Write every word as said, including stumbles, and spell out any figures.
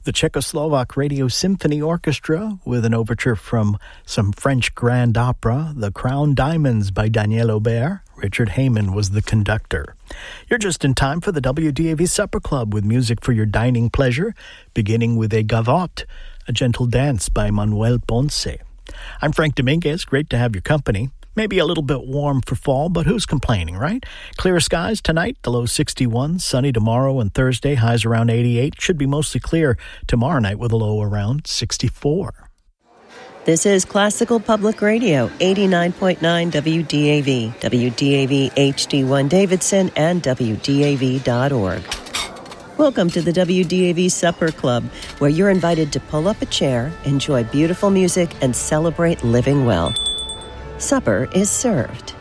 The Czechoslovak Radio Symphony Orchestra with an overture from some French grand opera, The Crown Diamonds by Daniel Aubert. Richard Heyman was the conductor. You're just in time for the W D A V Supper Club with music for your dining pleasure, beginning with a gavotte, a gentle dance by Manuel Ponce. I'm Frank Dominguez. Great to have your company. Maybe a little bit warm for fall, but who's complaining, right? Clear skies tonight, the low sixty-one. Sunny tomorrow and Thursday, highs around eighty-eight. Should be mostly clear tomorrow night with a low around sixty-four. This is Classical Public Radio, eighty-nine point nine W D A V, W D A V H D one Davidson, and W D A V dot org. Welcome to the W D A V Supper Club, where you're invited to pull up a chair, enjoy beautiful music, and celebrate living well. Supper is served.